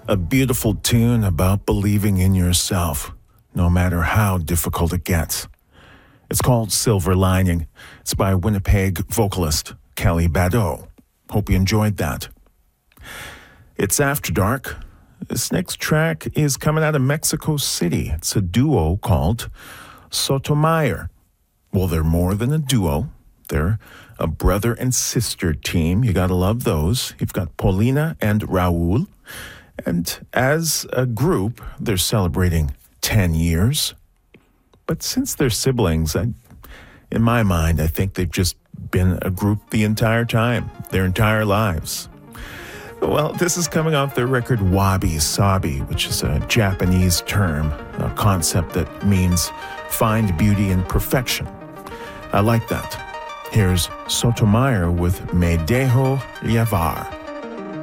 A beautiful tune about believing in yourself, no matter how difficult it gets. It's called Silver Lining. It's by Winnipeg vocalist Kelly Badeau. Hope you enjoyed that. It's After Dark. This next track is coming out of Mexico City. It's a duo called Sotomayor. Well, they're more than a duo. They're a brother and sister team. You gotta love those. You've got Paulina and Raul. And as a group, they're celebrating 10 years. But since they're siblings, in my mind, I think they've just been a group the entire time, their entire lives. Well, this is coming off their record Wabi Sabi, which is a Japanese term, a concept that means find beauty in perfection. I like that. Here's Sotomayor with Me Dejo Llevar.